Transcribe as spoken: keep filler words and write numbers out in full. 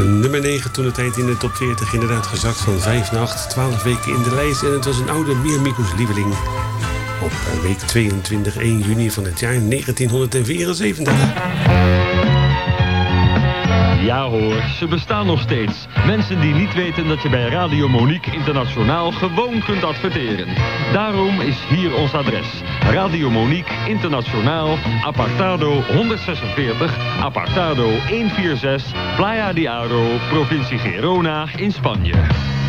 Nummer negen toen de tijd in de top veertig. Inderdaad gezakt van vijf naar acht. twaalf weken in de lijst. En het was een oude Mirmiko's lieveling. Op week tweeëntwintig, één juni van het jaar negentienhonderdvierenzeventig. Ja hoor, ze bestaan nog steeds. Mensen die niet weten dat je bij Radio Monique Internationaal gewoon kunt adverteren. Daarom is hier ons adres. Radio Monique Internationaal, Apartado honderdzesenveertig, Apartado honderdvierenzestig, Playa de Aro, provincie Gerona in Spanje.